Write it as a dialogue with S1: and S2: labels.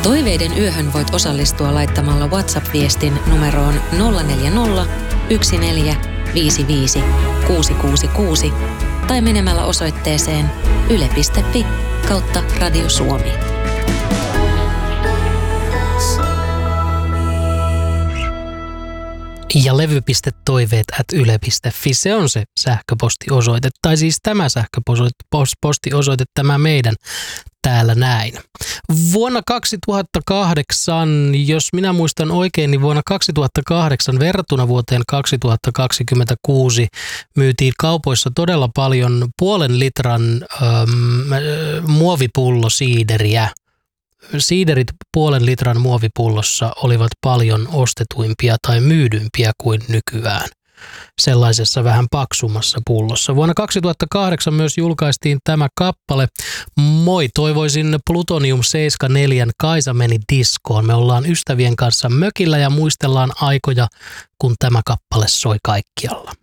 S1: Toiveiden yöhön voit osallistua laittamalla WhatsApp-viestin numeroon 040 1455 666 tai menemällä osoitteeseen yle.fi/Radio Suomi.
S2: Ja levy.toiveet@yle.fi, se on se sähköpostiosoite. Tai siis tämä sähköpostiosoite, tämä meidän täällä näin. Vuonna 2008, jos minä muistan oikein, niin vuonna 2008 verrattuna vuoteen 2026 myytiin kaupoissa todella paljon 0,5 litran muovipullosiideriä. Siiderit 0,5 litran muovipullossa olivat paljon ostetuimpia tai myydympiä kuin nykyään sellaisessa vähän paksummassa pullossa. Vuonna 2008 myös julkaistiin tämä kappale. Moi, toivoisin Plutonium 74 Kaisa meni diskoon. Me ollaan ystävien kanssa mökillä ja muistellaan aikoja, kun tämä kappale soi kaikkialla.